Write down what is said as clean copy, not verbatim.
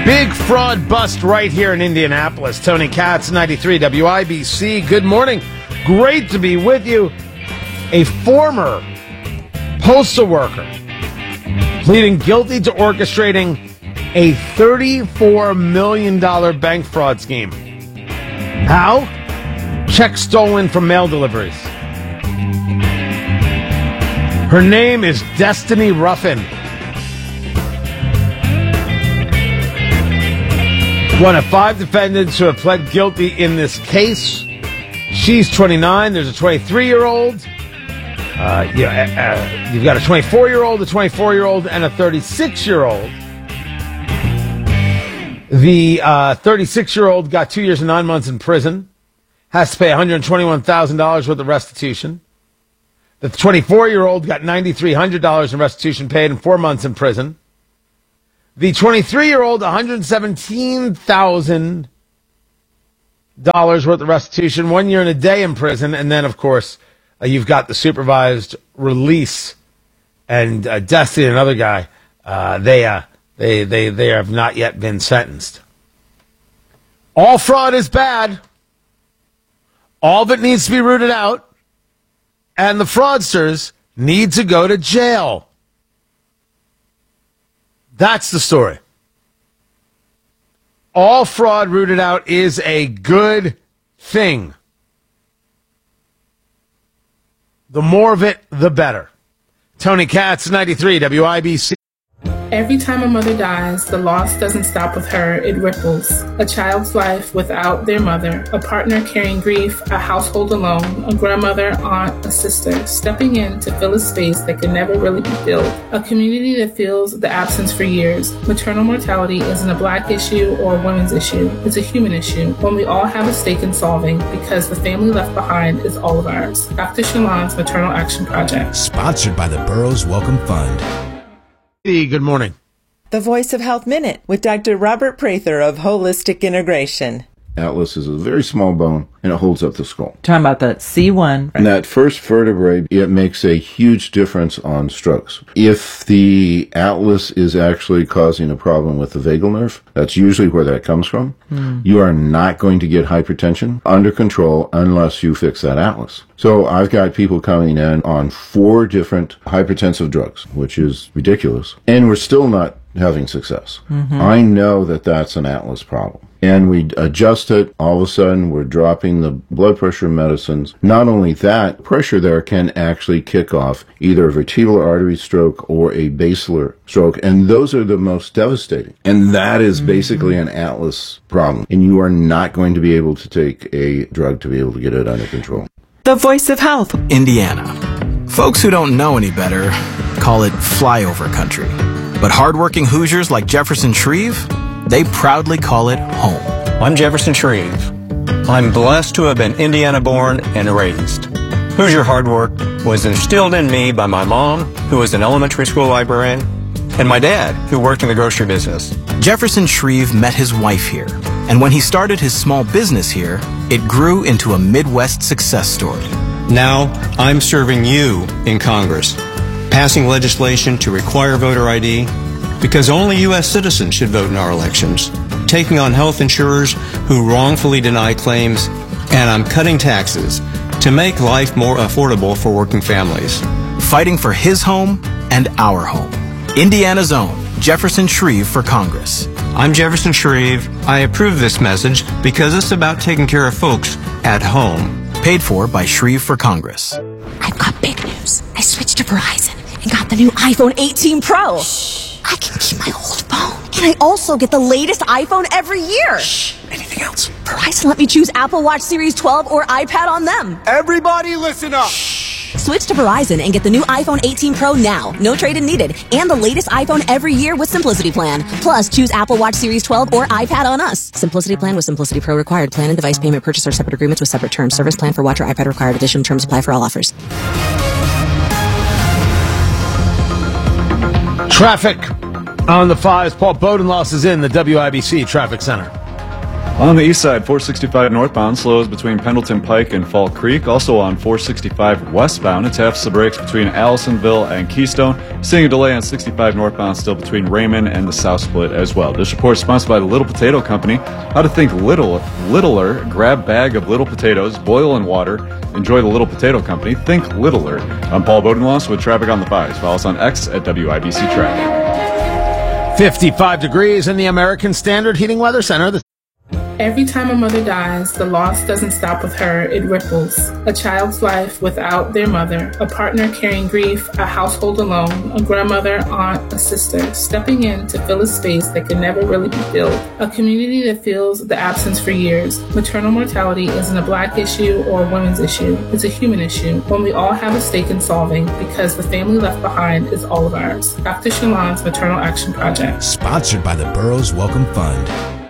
Big fraud bust right here in Indianapolis. Tony Katz, 93 WIBC. Good morning. Great to be with you. A former postal worker pleading guilty to orchestrating a $34 million bank fraud scheme. How? Checks stolen from mail deliveries. Her name is Destiny Ruffin. One of 5 defendants who have pled guilty in this case. She's 29. There's a 23-year-old. You've got a 24-year-old, a 24-year-old, and a 36-year-old. The 36-year-old got 2 years and 9 months in prison. Has to pay $121,000 worth of restitution. The 24-year-old got $9,300 in restitution paid and 4 months in prison. The 23-year-old, $117,000 worth of restitution, 1 year and a day in prison, and then, of course, you've got the supervised release. And Destiny, another guy, they have not yet been sentenced. All fraud is bad. All of it needs to be rooted out, and the fraudsters need to go to jail. That's the story. All fraud rooted out is a good thing. The more of it, the better. Tony Katz, 93 WIBC. Every time a mother dies, the loss doesn't stop with her, it ripples. A child's life without their mother, a partner carrying grief, a household alone, a grandmother, aunt, a sister, stepping in to fill a space that can never really be filled. A community that feels the absence for years. Maternal mortality isn't a black issue or a women's issue. It's a human issue, one we all have a stake in solving because the family left behind is all of ours. Dr. Shalon's Maternal Action Project. Sponsored by the Burroughs Welcome Fund. Good morning. The Voice of Health Minute with Dr. Robert Prather of Holistic Integration. Atlas is a very small bone, and it holds up the skull. Talking about that C1. And that first vertebrae, it makes a huge difference on strokes. If the atlas is actually causing a problem with the vagal nerve, that's usually where that comes from. You are not going to get hypertension under control unless you fix that atlas. So I've got people coming in on 4 different hypertensive drugs, which is ridiculous, and we're still not having success. I know that that's an atlas problem. And we adjust it, all of a sudden we're dropping the blood pressure medicines. Not only that, pressure there can actually kick off either a vertebral artery stroke or a basilar stroke, and those are the most devastating. And that is basically an atlas problem, and you are not going to be able to take a drug to be able to get it under control. The Voice of Health. Indiana. Folks who don't know any better call it flyover country. But hardworking Hoosiers like Jefferson Shreve, they proudly call it home. I'm Jefferson Shreve. I'm blessed to have been Indiana born and raised. Hoosier hard work was instilled in me by my mom, who was an elementary school librarian, and my dad, who worked in the grocery business. Jefferson Shreve met his wife here, and when he started his small business here, it grew into a Midwest success story. Now, I'm serving you in Congress, passing legislation to require voter ID, because only U.S. citizens should vote in our elections, taking on health insurers who wrongfully deny claims, and I'm cutting taxes to make life more affordable for working families. Fighting for his home and our home. Indiana's own Jefferson Shreve for Congress. I'm Jefferson Shreve. I approve this message because it's about taking care of folks at home. Paid for by Shreve for Congress. I've got big news. I switched to Verizon and got the new iPhone 18 Pro. I can keep my old phone. And I also get the latest iPhone every year. Anything else? Verizon let me choose Apple Watch Series 12 or iPad on them. Everybody listen up. Switch to Verizon and get the new iPhone 18 Pro now. No trade-in needed. And the latest iPhone every year with Simplicity Plan. Plus, choose Apple Watch Series 12 or iPad on us. Simplicity Plan with Simplicity Pro required. Plan and device payment purchase or separate agreements with separate terms. Service plan for watch or iPad required. Additional terms apply for all offers. Traffic on the 5s. Paul Bodenloss is in the WIBC Traffic Center. On the east side, 465 northbound slows between Pendleton Pike and Fall Creek. Also on 465 westbound, it's half the brakes between Allisonville and Keystone. Seeing a delay on 65 northbound still between Raymond and the South Split as well. This report is sponsored by the Little Potato Company. How to think littler. Grab bag of little potatoes, boil in water. Enjoy the Little Potato Company. Think littler. I'm Paul Bodenloss with traffic on the 5s. Follow us on X at WIBC Traffic. 55 degrees in the American Standard Heating Weather Center. Every time a mother dies, the loss doesn't stop with her, it ripples. A child's life without their mother, a partner carrying grief, a household alone, a grandmother, aunt, a sister, stepping in to fill a space that can never really be filled. A community that feels the absence for years. Maternal mortality isn't a Black issue or a women's issue. It's a human issue, one we all have a stake in solving because the family left behind is all of ours. Dr. Shalon's Maternal Action Project. Sponsored by the Burroughs Welcome Fund.